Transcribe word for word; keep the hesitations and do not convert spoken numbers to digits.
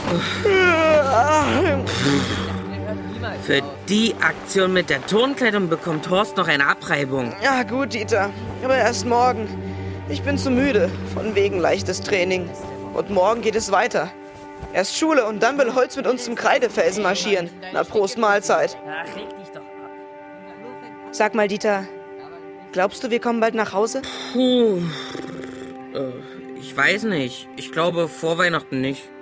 Für die Aktion mit der Turnkleidung bekommt Horst noch eine Abreibung. Ja gut, Dieter, aber erst morgen. Ich bin zu müde, von wegen leichtes Training. Und morgen geht es weiter. Erst Schule und dann will Holz mit uns zum Kreidefelsen marschieren. Na, Prost Mahlzeit. Sag mal, Dieter, glaubst du, wir kommen bald nach Hause? Puh, äh, ich weiß nicht. Ich glaube, vor Weihnachten nicht.